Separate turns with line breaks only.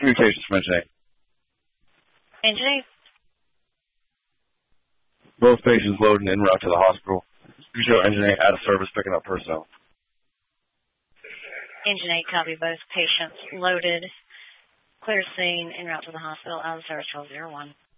Communications from Engine 8.
Engine 8.
Both patients loaded en route to the hospital. You show Engine 8 out of service picking up personnel.
Engine 8, copy both patients loaded. Clear scene en route to the hospital out of service 1201.